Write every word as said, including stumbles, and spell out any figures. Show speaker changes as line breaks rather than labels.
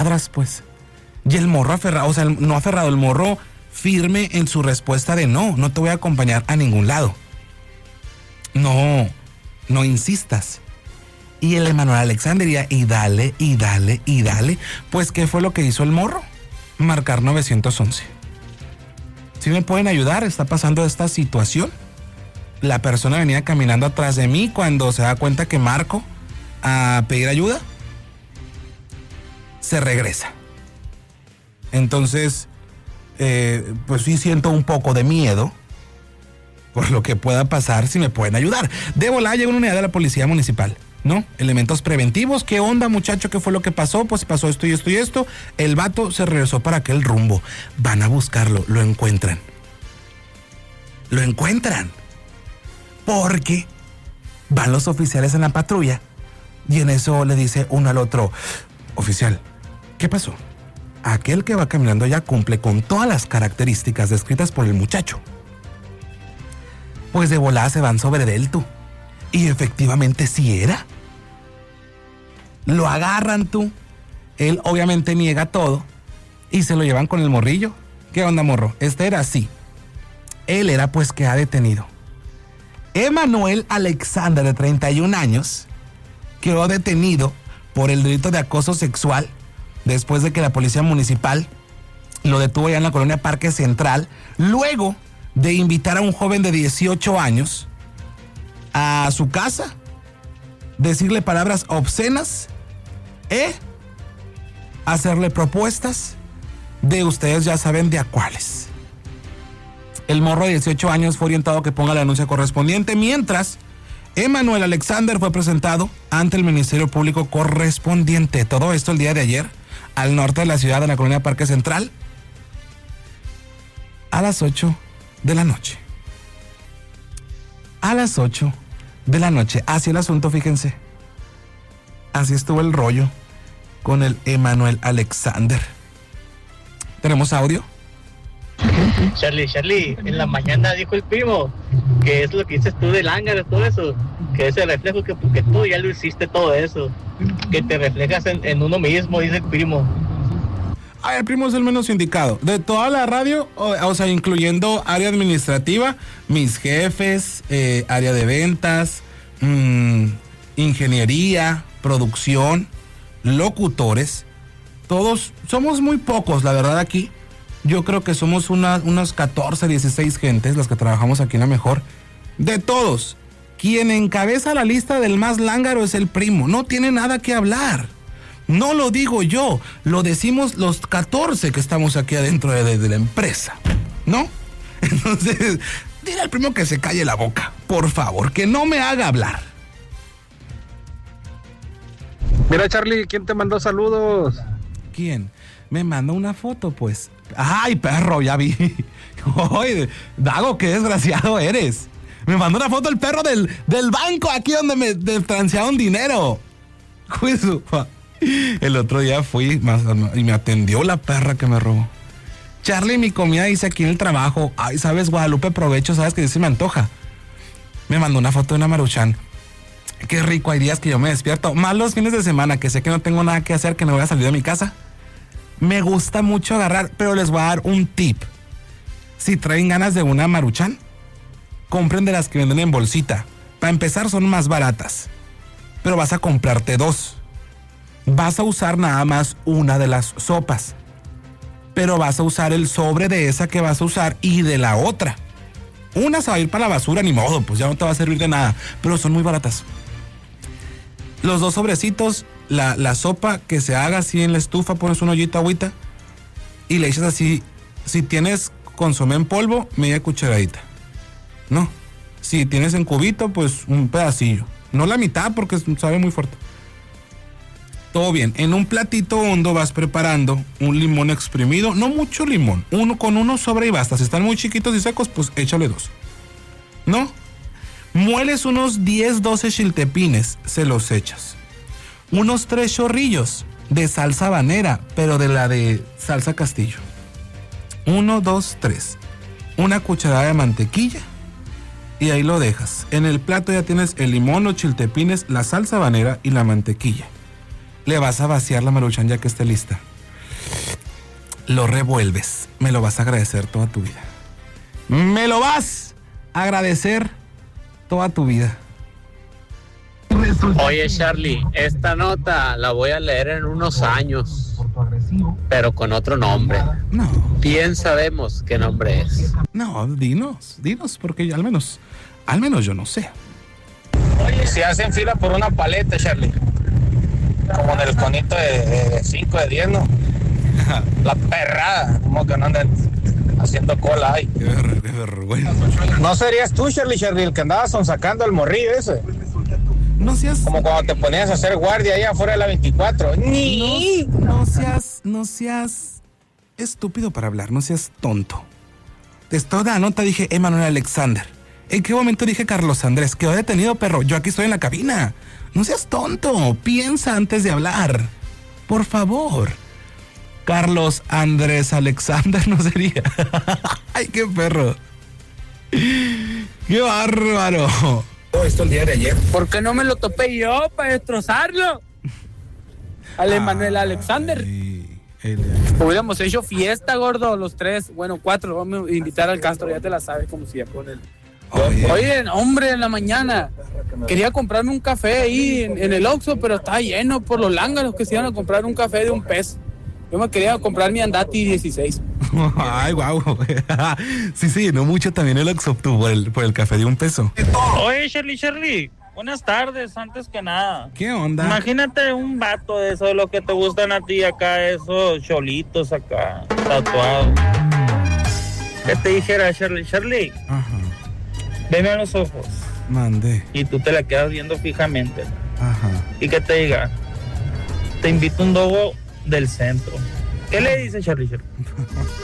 Atrás, pues. Y el morro aferrado, o sea, el, no aferrado, el morro firme en su respuesta de no, no te voy a acompañar a ningún lado. No, no insistas. Y el Emanuel Alexander iba y dale, y dale, y dale. Pues, ¿qué fue lo que hizo el morro? Marcar nueve once. ¿Sí me pueden ayudar? ¿Está pasando esta situación? La persona venía caminando atrás de mí cuando se da cuenta que marco a pedir ayuda. Se regresa. Entonces, eh, pues sí siento un poco de miedo por lo que pueda pasar, si me pueden ayudar. De volada llega una unidad de la policía municipal, ¿no? Elementos preventivos. ¿Qué onda, muchacho? ¿Qué fue lo que pasó? Pues pasó esto y esto y esto. El vato se regresó para aquel rumbo. Van a buscarlo, lo encuentran. Lo encuentran. Porque van los oficiales en la patrulla y en eso le dice uno al otro: oficial, ¿qué pasó? Aquel que va caminando ya cumple con todas las características descritas por el muchacho. Pues de volada se van sobre él, tú. Y efectivamente sí era. Lo agarran, tú. Él obviamente niega todo y se lo llevan con el morrillo. ¿Qué onda, morro? Este era así. Él era pues que ha detenido. Emanuel Alexander, de treinta y un años, quedó detenido por el delito de acoso sexual después de que la policía municipal lo detuvo ya en la colonia Parque Central, luego de invitar a un joven de dieciocho años a su casa, decirle palabras obscenas e hacerle propuestas de ustedes ya saben de a cuáles. El morro de dieciocho años fue orientado a que ponga la denuncia correspondiente, mientras Emanuel Alexander fue presentado ante el Ministerio Público correspondiente. Todo esto el día de ayer, al norte de la ciudad, en la colonia Parque Central, a las ocho de la noche. A las ocho de la noche. Así el asunto, fíjense. Así estuvo el rollo con el Emanuel Alexander. ¿Tenemos audio?
Charlie, Charlie, en la mañana dijo el primo que es lo que dices tú del ángel, todo eso, que ese reflejo que porque tú ya lo hiciste todo eso, que te reflejas en, en uno mismo, dice el primo.
Ay, el primo es el menos indicado. De toda la radio, o, o sea, incluyendo área administrativa, mis jefes, eh, área de ventas, mmm, ingeniería, producción, locutores, todos, somos muy pocos, la verdad, aquí. Yo creo que somos una, unos catorce, dieciséis gentes las que trabajamos aquí en La Mejor. De todos, quien encabeza la lista del más lángaro es el primo. No tiene nada que hablar. No lo digo yo, lo decimos los catorce que estamos aquí adentro de, de, de la empresa, ¿no? Entonces, dile al primo que se calle la boca, por favor, que no me haga hablar.
Mira, Charlie, ¿quién te mandó saludos?
¿Quién? Me mandó una foto, pues. ¡Ay, perro! Ya vi. Oye, Dago, qué desgraciado eres. Me mandó una foto el perro del, del banco aquí donde me transearon dinero. El otro día fui y me atendió la perra que me robó. Charlie, mi comida dice aquí en el trabajo. Ay, ¿sabes, Guadalupe? Provecho, ¿sabes que se me antoja? Me mandó una foto de una Maruchan. Qué rico, hay días que yo me despierto. Más los fines de semana, que sé que no tengo nada que hacer, que no voy a salir de mi casa. Me gusta mucho agarrar, pero les voy a dar un tip. Si traen ganas de una Maruchan, compren de las que venden en bolsita. Para empezar, son más baratas. Pero vas a comprarte dos. Vas a usar nada más una de las sopas. Pero vas a usar el sobre de esa que vas a usar y de la otra. Una se va a ir para la basura, ni modo, pues ya no te va a servir de nada. Pero son muy baratas. Los dos sobrecitos, la, la sopa que se haga así en la estufa, pones una ollita agüita y le echas así. Si tienes consomé en polvo, media cucharadita. No. Si tienes en cubito, pues un pedacillo. No la mitad porque sabe muy fuerte. Todo bien. En un platito hondo vas preparando un limón exprimido. No mucho limón. Uno con uno sobra y basta. Si están muy chiquitos y secos, pues échale dos. ¿No? Mueles unos diez, doce chiltepines, se los echas. Unos tres chorrillos de salsa habanera, pero de la de salsa Castillo. Uno, dos, tres. Una cucharada de mantequilla y ahí lo dejas. En el plato ya tienes el limón, los chiltepines, la salsa habanera y la mantequilla. Le vas a vaciar la Maruchan ya que esté lista. lo revuelves. Me lo vas a agradecer toda tu vida. Me lo vas a agradecer toda tu vida.
Oye, Charlie, esta nota la voy a leer en unos años, pero con otro nombre.
No.
Bien sabemos qué nombre es.
No, dinos, dinos, porque yo, al menos, al menos yo no sé.
Oye, si hacen fila por una paleta, Charlie, como en el conito de cinco, de diez, ¿no? La perrada, como que no anden haciendo cola ahí.
Qué, ver, qué vergüenza.
¿No serías tú, Charlie, Charlie, el que andabas sacando el morrillo ese?
No seas...
Como cuando te ponías a hacer guardia ahí afuera de la veinticuatro. ¡Ni!
No, no seas, no seas estúpido para hablar, no seas tonto. De toda la nota dije Emanuel Alexander. ¿En qué momento dije Carlos Andrés? Quedó detenido, perro. Yo aquí estoy en la cabina. No seas tonto. Piensa antes de hablar. Por favor. Carlos Andrés Alexander no sería. Ay, qué perro. Qué bárbaro.
Esto el día de ayer.
¿Por qué no me lo topé yo para destrozarlo? Al Emanuel Alexander.
Ay, el...
Hubiéramos hecho fiesta, gordo, los tres. Bueno, cuatro. Vamos a invitar al Castro, ya te la sabes como siempre.
Oye.
Oye, hombre, en la mañana quería comprarme un café ahí en, en el Oxxo, pero está lleno por los lángaros que se iban a comprar un café de un peso. Yo me quería comprar mi Andati dieciséis.
Ay, guau. Sí, sí, no mucho también el Oxxo por el, por el café de un peso.
Oye, Charlie, Charlie, buenas tardes, antes que nada.
¿Qué onda?
Imagínate un vato de eso, de lo que te gustan a ti acá, esos cholitos acá, tatuados. ¿Qué te dijera, Charlie? Charlie,
Ajá.
veme a los ojos.
Mandé.
Y tú te la quedas viendo fijamente.
Ajá.
Y que te diga, te invito a un dogo del centro. ¿Qué le dice, Charlie, Charlie?